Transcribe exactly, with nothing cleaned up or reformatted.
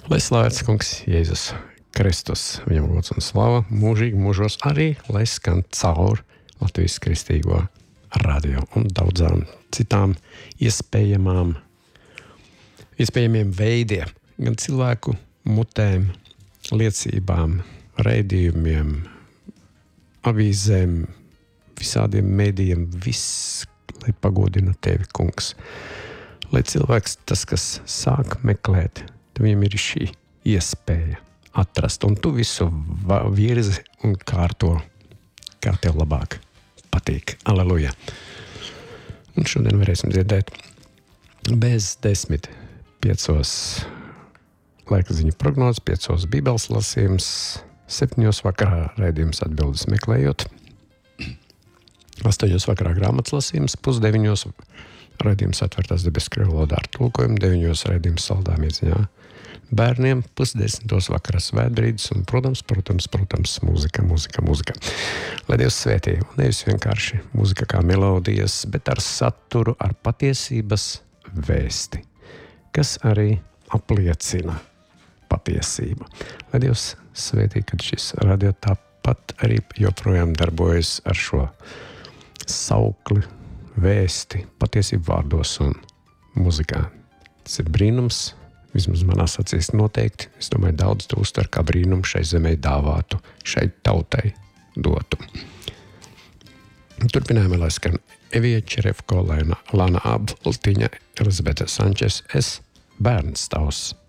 Lai slavēts kungs Jēzus Kristus, viņam gods un slava mūžīgi mūžos arī, lai skan caur Latvijas kristīgo radio un daudzām citām iespējamām, iespējamiem veidiem, gan cilvēku mutēm, liecībām, raidījumiem, avīzēm, visādiem mēdījiem, viss, lai pagodina tevi, kungs. Lai cilvēks, tas, kas sāk meklēt, tad viņam ir šī iespēja atrast, un tu visu virzi un kārto, kā tev labāk patīk. Aleluja! Un šodien varēsim dzirdēt bez desmit piecos laika ziņu prognozes, piecos bībeles lasījums, septiņos vakarā raidījums atbildes meklējot, astoņos vakarā grāmatas lasījums, pusdeviņos raidījums atvērtās debesu krievu valodā ar tulkojumu, deviņos raidījums saldām ieziņā bērniem, pusdesmitos vakarā svētbrīdis un, protams, protams, protams, mūzika, mūzika, mūzika. Lai Dievs svētī, un nevis vienkārši mūzika kā melodijas, bet ar saturu, ar patiesības vēsti, kas arī apliecina patiesību. Lai Dievs svētī, kad šis radio tāpat arī joprojām darbojas ar šo saukli, vēsti, patiesību vārdos un muzikā. Tas ir brīnums, vismaz manās acīs noteikti. Es domāju, daudz to uztver kā brīnumu šai zemē dāvātu, šai tautai dotu. Turpinājumā, lai skan Evija Čerevko, Lana Abultiņa, Elizabete Sančes, es bērns tavs.